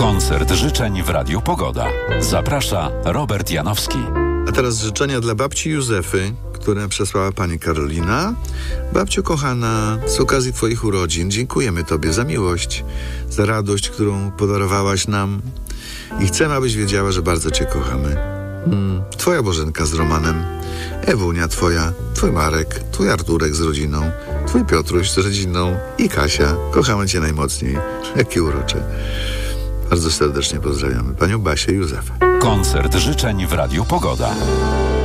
Koncert życzeń w Radiu Pogoda. Zaprasza Robert Janowski. A teraz życzenia dla babci Józefy, które przesłała pani Karolina. Babciu kochana, z okazji twoich urodzin dziękujemy tobie za miłość, za radość, którą podarowałaś nam i chcemy, abyś wiedziała, że bardzo cię kochamy. Twoja Bożenka z Romanem, Ewunia twoja, twój Marek, twój Arturek z rodziną, twój Piotruś z rodziną i Kasia. Kochamy cię najmocniej. Jakie urocze. Bardzo serdecznie pozdrawiamy panią Basię Józefę. Koncert życzeń w Radiu Pogoda.